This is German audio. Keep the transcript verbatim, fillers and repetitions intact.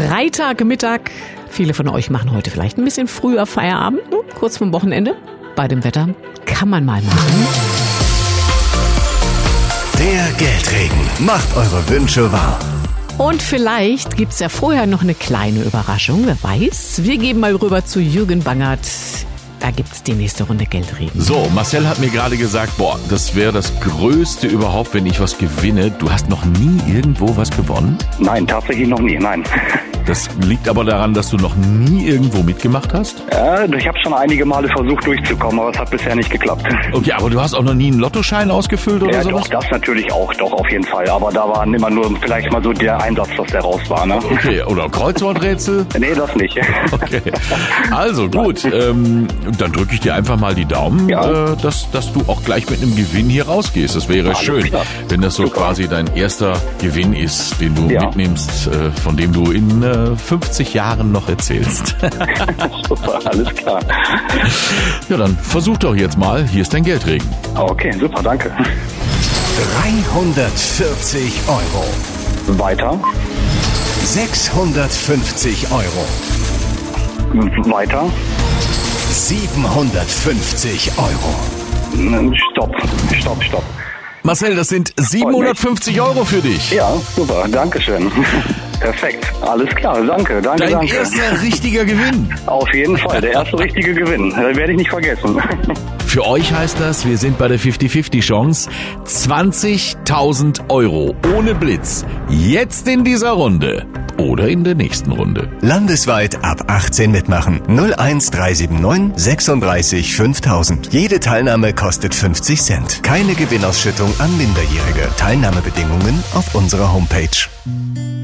Freitagmittag. Viele von euch machen heute vielleicht ein bisschen früher Feierabend, kurz vorm Wochenende. Bei dem Wetter kann man mal machen. Der Geldregen macht eure Wünsche wahr. Und vielleicht gibt's ja vorher noch eine kleine Überraschung, wer weiß. Wir geben mal rüber zu Jürgen Bangert. Da gibt's die nächste Runde Geldregen. So, Marcel hat mir gerade gesagt, boah, das wäre das Größte überhaupt, wenn ich was gewinne. Du hast noch nie irgendwo was gewonnen? Nein, tatsächlich noch nie, nein. Das liegt aber daran, dass du noch nie irgendwo mitgemacht hast? Ja, ich habe schon einige Male versucht durchzukommen, aber es hat bisher nicht geklappt. Okay, aber du hast auch noch nie einen Lottoschein ausgefüllt oder ja, sowas? Doch, das natürlich auch, doch, auf jeden Fall. Aber da war immer nur vielleicht mal so der Einsatz, dass der raus war, ne? Okay, oder Kreuzworträtsel? Nee, das nicht. Okay, also gut, ähm, dann drücke ich dir einfach mal die Daumen, Ja. äh, dass, dass du auch gleich mit einem Gewinn hier rausgehst. Das wäre Alles schön, klar. wenn das so Super. quasi dein erster Gewinn ist, den du Ja. mitnimmst, äh, von dem du in äh, fünfzig Jahren noch erzählst. Super, alles klar. Ja, dann versuch doch jetzt mal. Hier ist dein Geldregen. Okay, super, danke. dreihundertvierzig Euro. Weiter, sechshundertfünfzig Euro. weiter, siebenhundertfünfzig Euro. stopp, stopp, stopp. Marcel, das sind siebenhundertfünfzig Euro für dich. Ja, super, danke schön. Perfekt, alles klar, danke, danke, Dein danke. erster richtiger Gewinn. Auf jeden Fall, der erste richtige Gewinn. Das werde ich nicht vergessen. Für euch heißt das, wir sind bei der fünfzig fünfzig Chance. zwanzigtausend Euro ohne Blitz. Jetzt in dieser Runde. Oder in der nächsten Runde. Landesweit ab achtzehn mitmachen. null eins drei sieben neun sechsunddreißig fünftausend. Jede Teilnahme kostet fünfzig Cent. Keine Gewinnausschüttung an Minderjährige. Teilnahmebedingungen auf unserer Homepage.